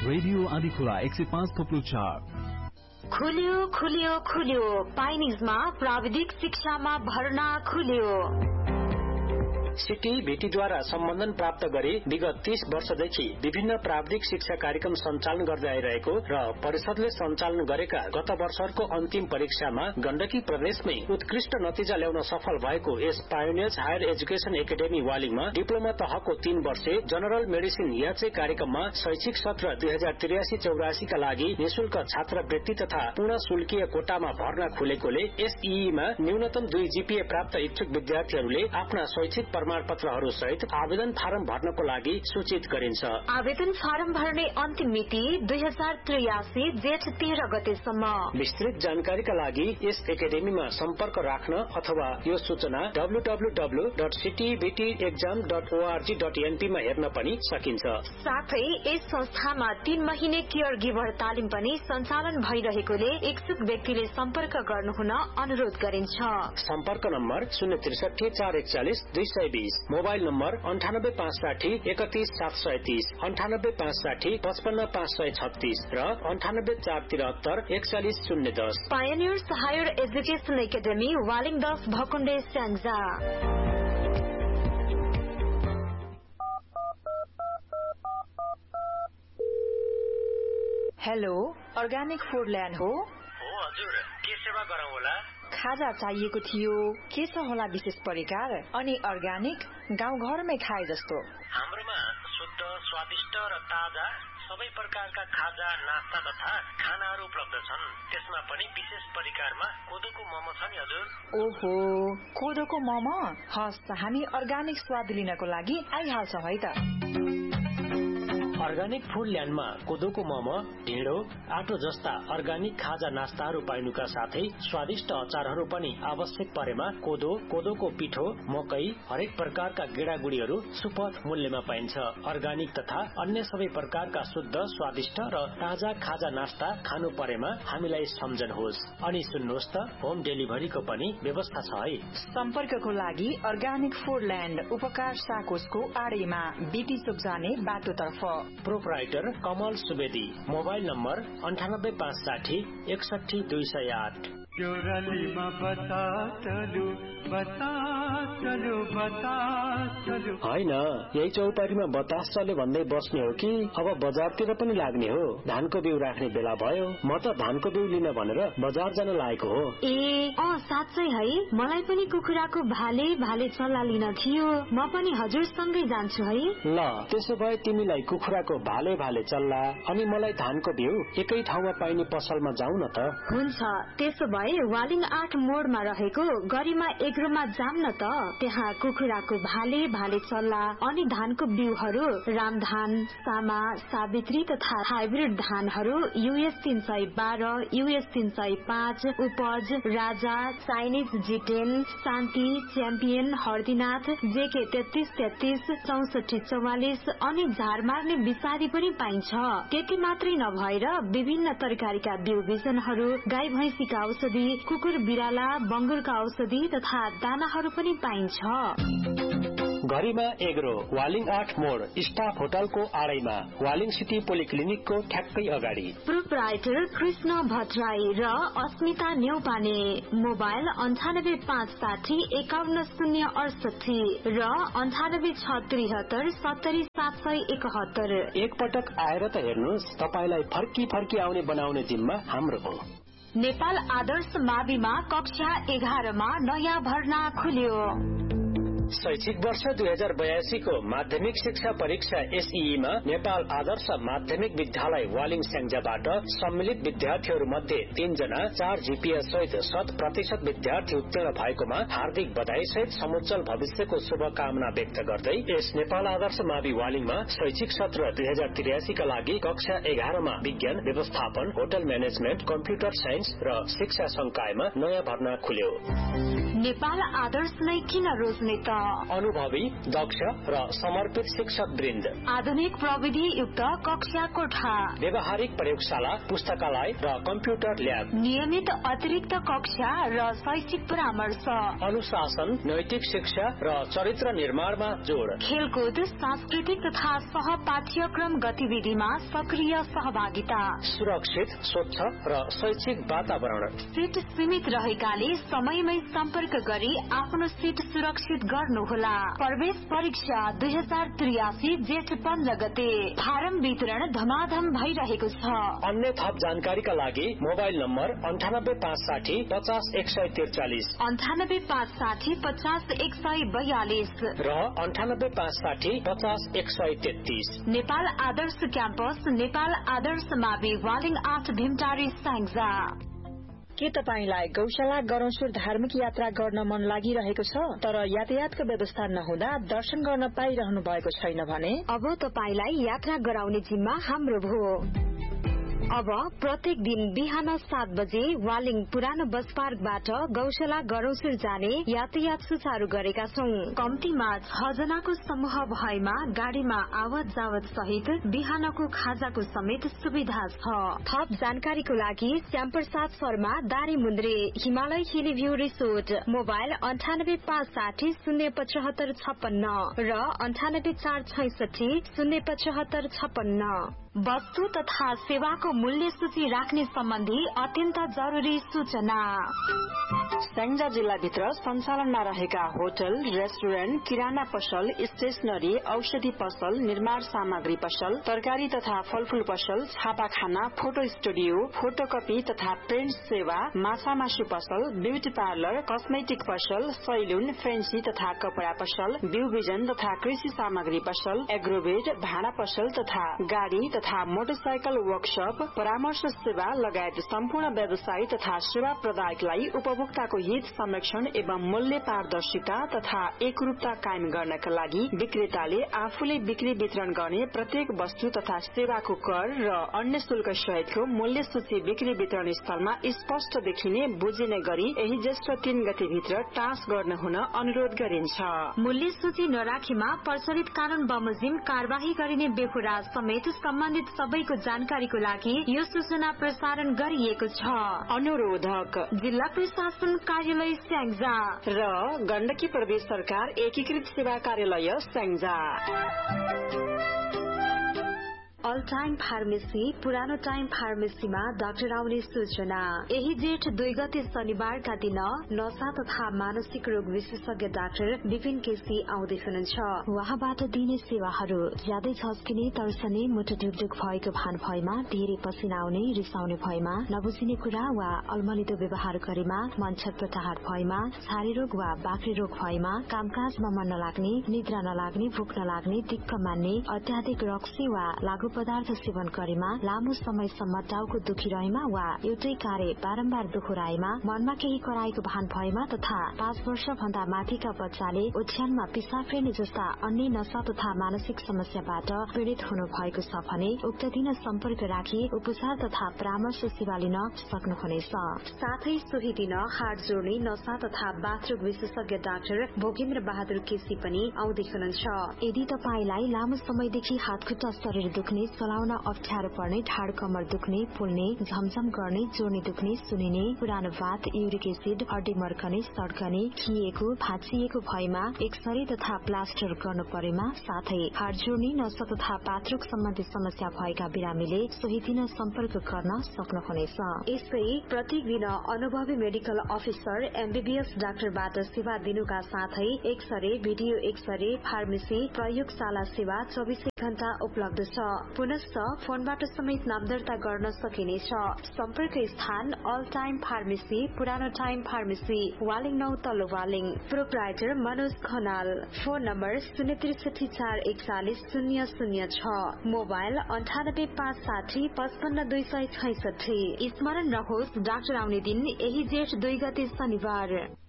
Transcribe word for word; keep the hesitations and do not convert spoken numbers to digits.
Radio आदिखुला एक सय पाँच थोप्लो चार। खुल्यो खुल्यो खुल्यो पाइनिजमा प्राविधिक शिक्षामा भर्ना खुल्यो। सिटी भेटीद्वारा सम्बन्धन प्राप्त गरी विगत तीस वर्षदेखि विभिन्न प्राविधिक शिक्षा कार्यक्रम सञ्चालन गर्दै आइरहेको र परिषदले सञ्चालन गरेका गत वर्षको अन्तिम परीक्षामा गण्डकी प्रदेशमै उत्कृष्ट नतिजा ल्याउन सफल भएको यस pioneers higher education academy वालिङमा diploma तहको तीन वर्षे जनरल मेडिसिन याचे कार्यक्रममा शैक्षिक सत्र दुई हजार त्रियासी चौरासीका लागि निशुल्क छात्रवृत्ति तथा पूर्ण शुल्कीय कोटामा भर्ना खुलेकोले एसईईमा न्यूनतम दुई जीपीए प्राप्त इच्छुक विद्यार्थीहरूले आफ्ना शैक्षिक प्रमाणपत्रहरू सहित आवेदन फारम भर्नको लागि सूचित गरिन्छ। आवेदन फारम भर्ने अन्तिम मिति दुई हजार त्रियासी जेठ तेह्र गतेसम्म। विस्तृत जानकारीका लागि यस एकाडेमीमा सम्पर्क राख्न अथवा यो सूचना W W W dot सिटीबीटी exam dot ORG dot NP मा हेर्न पनि सकिन्छ। साथै यस संस्थामा तीन महिने केयर गिभर तालिम पनि सञ्चालन भइरहेकोले इच्छुक व्यक्तिले सम्पर्क गर्नुहुन अनुरोध गरिन्छ। सम्पर्क नम्बर शून्य त्रिसठी चार एकचालिस दुई सय बीस, मोबाइल नम्बर अन्ठानब्बे पाँच साठी एकतीस सात सय तीस, अन्ठानब्बे पाँच साठी पचपन्न पाँच सय छत्तीस र अन्ठानब्बे चार तिहत्तर एकचालिस शून्य दस। Pioneers higher education academy Waling दस भकुण्डे Syangja. Hello, organic food land हो? हो हजुर, के सेवा गरौँ होला? खाजा चाहिएको थियो, के छ होला विशेष परिकार? अनि अर्ग्यानिक गाउँघरमै खाए जस्तो? हाम्रोमा शुद्ध, स्वादिष्ट र ताजा सबै प्रकारका खाजा, नास्ता तथा खानाहरू उपलब्ध छन्। त्यसमा पनि विशेष परिकारमा कोदोको मोमो छ नि हजुर। ओहो, कोदोको मोमो? हस्, हामी अर्ग्यानिक स्वाद लिनको लागि आइहाल्छौँ है त। अर्ग्यानिक फूड ल्यान्डमा कोदोको मोमो, ढिँडो, आटो जस्ता अर्ग्यानिक खाजा नास्ताहरू पाइनुका साथै स्वादिष्ट अचारहरू पनि आवश्यक परेमा कोदो, कोदोको पिठो, मकै, हरेक प्रकारका गेडागुडीहरू सुपथ मूल्यमा पाइन्छ। अर्ग्यानिक तथा अन्य सबै प्रकारका शुद्ध, स्वादिष्ट र ताजा खाजा नास्ता खानु परेमा हामीलाई सम्झनुहोस्। अनि सुन्नुहोस् त, होम डेलिभरीको पनि व्यवस्था छ है। सम्पर्कको लागि अर्ग्यानिक फूड ल्यान्ड उपकार साकोसको आडैमा बीटी चोक जाने बाटोतर्फ। प्रोपराइटर कमल सुवेदी, मोबाइल नम्बर अन्ठानब्बे पाँच साठी एकसठी दुई सय आठ। होइन, यही चौपाटीमा बतास चल्यो भन्दै बस्ने हो कि अब बजारतिर पनि लाग्ने हो? धानको बिउ राख्ने बेला भयो, म त धानको बिउ लिन भनेर बजार जान लागेको हो। ए अँ साँच्चै है, मलाई पनि कुखुराको भाले भाले चल्ला लिन थियो। म पनि हजुरसँगै जान्छु है। ल, त्यसो भए तिमीलाई कुखुराको भाले भाले चल्ला अनि मलाई धानको बिउ एकै ठाउँमा पाइने पसलमा जाउँ न त। हुन्छ, त्यसो भए वालिङ आठ मोडमा रहेको गरिमा एग्रोमा जाम न त। त्यहाँ कुखुराको भाले भाले चल्ला अनि धानको बिउहरू रामधान, सामा, सावित्री तथा हाइब्रिड धानहरू यूएस तीन सय बाह्र, यूएस तीन सय पाँच, उपज, राजा, चाइनिज जिटेन, शान्ति, च्याम्पियन, हर्दीनाथ, जेके तेत्तीस तेत्तीस, चौसठी चौवालिस अनि झार मार्ने विषादी पनि पाइन्छ। त्यति मात्रै नभएर विभिन्न तरकारीका बिउ बिजनहरू, गाई भैंसीका औषधि, कुकुर बिराला, बंगुरका औषधि तथा दानाहरू पनि पाइन्छ। गरिमा एग्रो, वालिङ आठ मोड, स्टाफ होटलको आडैमा, वालिङ सिटी पोलिक्लिनिकको ठ्याक्कै अगाडि। प्रोपराइटर कृष्ण भट्टराई र अस्मिता न्यौपाने, मोबाइल अन्ठानब्बे पाँच साठी एकाउन्न शून्य अडसठी र अन्ठानब्बे छ त्रिहत्तर सत्तरी सात सय एकहत्तर। एकपटक आएर त हेर्नुहोस्, तपाईलाई फर्की फर्की आउने बनाउने जिम्मा हाम्रो हो। नेपाल आदर्श माविमा कक्षा एघारमा नयाँ भर्ना खुल्यो। शैक्षिक वर्ष दुई हजार बयासी को माध्यमिक शिक्षा परीक्षा एसईईमा नेपाल आदर्श माध्यमिक विद्यालय वालिङ स्याङ्जाबाट सम्मिलित विद्यार्थीहरू मध्ये तीनजना चार जीपीए सहित शत प्रतिशत विद्यार्थी उत्तीर्ण भएकोमा हार्दिक बधाई सहित समुज्जवल भविष्यको शुभकामना व्यक्त गर्दै यस नेपाल आदर्श मावि वालिङमा शैक्षिक सत्र दुई हजार त्रियासी का लागि कक्षा एघारमा विज्ञान, व्यवस्थापन, होटल म्यानेजमेन्ट, कम्प्युटर साइन्स र शिक्षा संकायमा नयाँ भर्ना खुल्यो। नेपाल आदर्श नै किन रोज्ने त? अनुभवी, दक्ष र समर्पित शिक्षक वृन्द, आधुनिक प्रविधि युक्त कक्षा कोठा, व्यावहारिक प्रयोगशाला, पुस्तकालय र कम्प्युटर ल्याब, नियमित अतिरिक्त कक्षा र शैक्षिक परामर्श, अनुशासन, नैतिक शिक्षा र चरित्र निर्माणमा जोड, खेलकुद, सांस्कृतिक तथा सह पाठ्यक्रम गतिविधिमा सक्रिय सहभागिता, सुरक्षित, स्वच्छ र शैक्षिक वातावरण। सीट सीमित रहेकाले समयमै सम्पर्क गरी आफ्नो सीट सुरक्षित गर्नुहोला। प्रवेश परीक्षा दुई हजार त्रियासी जेठ पन्ध्र गते। फारम वितरण धमाधम भइरहेको छ। अन्य थप जानकारीका लागि मोबाइल नम्बर अन्ठानब्बे पाँच साठी पचास एक सय त्रिचालिस, अन्ठानब्बे पाँच साठी पचास एक सय बयालिस र अन्ठानब्बे पाँच साठी पचास एक सय तेत्तीस। नेपाल आदर्श क्याम्पस, नेपाल आदर्श मावि, वालिङ आठ, भीमटारी, स्याङ्जा। के तपाईलाई गौशाला गरौसुर धार्मिक यात्रा गर्न मन लागिरहेको छ तर यातायातको व्यवस्था नहुँदा दर्शन गर्न पाइरहनु भएको छैन भने अब तपाईलाई यात्रा गराउने जिम्मा हाम्रो भयो। अब प्रत्येक दिन बिहान सात बजे वालिङ पुरानो बस पार्कबाट गौशाला गरौसुर जाने यातायात सुचारू गरेका छौं। कम्तीमा छ जनाको समूह भएमा गाड़ीमा आवत जावत सहित बिहानको खाजाको समेत सुविधा छ। थप जानकारीको लागि श्यामप्रसाद शर्मा, दारी मुन्द्रे, हिमालय हिली भ्यू रिसोर्ट। मोबाइल अन्ठानब्बे पाँच साठी शून्य पचहत्तर छप्पन्न र अन्ठानब्बे चार छैसठी शून्य पचहत्तर छप्पन्न। वस्तु तथा सेवाको मूल्य सूची राख्ने सम्बन्धी अत्यन्त जरुरी सूचना। स्याङ्जा जिल्लाभित्र सञ्चालनमा रहेका होटल, रेस्टुरेन्ट, किराना पसल, स्टेशनरी, औषधि पसल, निर्माण सामग्री पसल, तरकारी तथा फलफूल पसल, छापाखाना, फोटो स्टुडियो, फोटोकपी तथा प्रिन्ट सेवा, माछा मासु पसल, ब्युटी पार्लर, कस्मेटिक पसल, सैलुन, फेन्सी तथा कपड़ा पसल, बिउ बिजन तथा कृषि सामग्री पसल, एग्रोवेट, भाँडा पसल तथा गाड़ी तथा मोटरसाइकल वर्कशप, परामर्श सेवा लगायत सम्पूर्ण व्यवसायी तथा सेवा प्रदायकलाई उपभोक्ताको हित संरक्षण एवं मूल्य पारदर्शिता तथा एकरूपता कायम गर्नका लागि विक्रेताले आफूले बिक्री वितरण गर्ने प्रत्येक वस्तु तथा सेवाको कर र अन्य शुल्क सहितको मूल्य सूची बिक्री वितरण स्थलमा स्पष्ट देखिने बुझिने गरी यही ज्येष्ठ तीन गते भित्र टाँस गर्न हुन अनुरोध गरिन्छ। मूल्य सूची नराखेमा प्रचलित कानून बमोजिम कार्यवाही गरिने बेहोरा समेत सम्बन्धित सबैको जानकारीको लागि यो सूचना प्रसारण गरिएको छ। अनुरोधक जिल्ला प्रशासन कार्यालय स्याङ्जा र गण्डकी प्रदेश सरकार एकीकृत सेवा कार्यालय स्याङ्जा। अल टाइम फार्मेसी, पुरानो टाइम फार्मेसीमा डाक्टर आउने सूचना। यही जेठ दुई गते शनिबारका दिन नशा तथा मानसिक रोग विशेषज्ञ डाक्टर विपिन केसी आउँदै हुनुहुन्छ। उहाँबाट दिने सेवाहरू ज्यादै झस्किने, तर्सने, मुटु ढुकढुक भएको भान भएमा, धेरै पसिना आउने, रिसाउने भएमा, नबुझिने कुरा वा अल्मलिदो व्यवहार गरेमा, मन छटपटाहट भएमा, छारे रोग वा बाक्रे रोग भएमा, कामकाजमा मन नलाग्ने, निद्रा नलाग्ने, भोक नलाग्ने, दिक्क मान्ने, अत्याधिक रक्सी वा लागू पदार्थ सेवन गरेमा, लामो समयसम्म टाउको दुखिरहेमा वा एउटै कार्य बारम्बार दोहोऱ्याएमा, मनमा केही कराएको भान भएमा तथा पाँच वर्ष भन्दा माथिका बच्चाले ओछ्यानमा पिसाब फेर्ने जस्ता अन्य नशा तथा मानसिक समस्याबाट पीड़ित हुनु भएको छ भने उक्त दिन सम्पर्क राखी उपचार तथा परामर्श सेवा लिन सक्नुहुनेछ। साथै सोही दिन हाड जोड्ने, नशा तथा बाथरुम विशेषज्ञ डाक्टर भोगेन्द्र बहादुर केसी पनि आउँदै हुनुहुन्छ। यदि तपाईलाई लामो समयदेखि हातखुट्टा शरीर दुख्ने, चलाउन अप्ठ्यारो पर्ने, ढाड कमर दुख्ने, फुल्ने, झमझम गर्ने, जोड्ने दुख्ने, सुनिने, पुरानो बात, युरिक एसिड, हड्डी मर्कने, सड्कने, खिएको, भाँचिएको भएमा एक्सरे तथा प्लास्टर गर्नु परेमा, साथै हाड जोड्ने, नशा तथा पात्रक सम्बन्धी समस्या भएका बिरामीले सोही दिन सम्पर्क गर्न सक्नुहुनेछ। यसै प्रत्येक दिन अनुभवी मेडिकल अफिसर एमबीबीएस डाक्टरबाट सेवा दिनुका साथै एक्सरे, भिडियो एक्सरे, फार्मेसी, प्रयोगशाला सेवा चौबिसै घण्टा उपलब्ध छ। पुनश्च फोनबाट समेत नाम दर्ता गर्न सकिनेछ। सम्पर्क स्थान अल टाइम फार्मेसी, पुरानो टाइम फार्मेसी, वालिङ नौ तल्लो Waling. Proprietor Manoj Khanal. Phone number शून्य त्रिसठी चार एकचालिस शून्य शून्य छ। मोबाइल अन्ठानब्बे पाँच साठी पचपन्न दुई सय छैसठी। स्मरण रहोस्, डाक्टर आउने दिन यही जेठ दुई गते शनिबार।